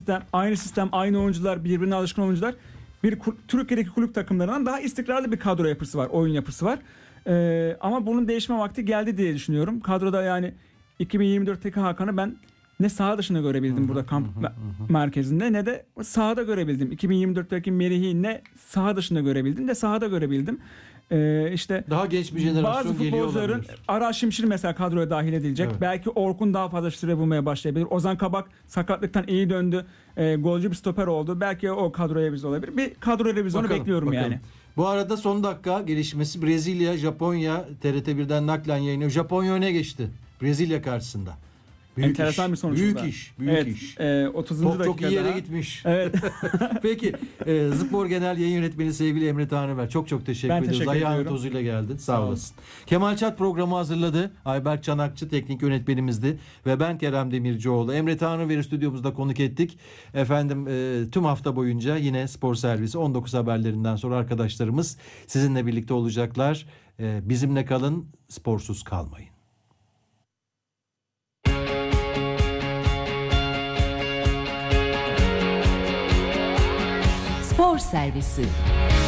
aynı sistem, aynı oyuncular, birbirine alışkın oyuncular. Türkiye'deki kulüp takımlarından daha istikrarlı bir kadro yapısı var, oyun yapısı var. Ama bunun değişme vakti geldi diye düşünüyorum. Kadroda yani 2024'teki Hakan'ı ben ne saha dışında görebildim burada kamp merkezinde, ne de sahada görebildim. 2024'teki Merih'i ne saha dışında görebildim de sahada görebildim. İşte daha genç bir jenerasyon geliyor olabilir. Bazı futbolcuların Aras Şimşir mesela kadroya dahil edilecek. Evet. Belki Orkun daha fazla süre bulmaya başlayabilir. Ozan Kabak sakatlıktan iyi döndü. Golcü bir stoper oldu. Belki o kadroya biz olabilir. Bir kadro revizyonu bekliyorum yani. Bu arada son dakika gelişmesi Brezilya, Japonya TRT1'den naklen yayınlıyor. Japonya öne geçti Brezilya karşısında. Büyük enteresan iş. Bir sonuç. Büyük iş. Büyük iş. 30. Top dakikada. çok iyi yere gitmiş. Evet. Peki. Spor Genel Yayın Yönetmeni sevgili Emre Tanrıver. Çok teşekkür ediyoruz. Ayağın tozuyla geldin. Sağ olasın. Kemal Çat programı hazırladı. Ayberk Çanakçı teknik yönetmenimizdi. Ve ben Kerem Demircioğlu. Emre Tanrıver'i stüdyomuzda konuk ettik. Efendim tüm hafta boyunca yine Spor Servisi 19 haberlerinden sonra arkadaşlarımız sizinle birlikte olacaklar. Bizimle kalın. Sporsuz kalmayın. Spor Servisi.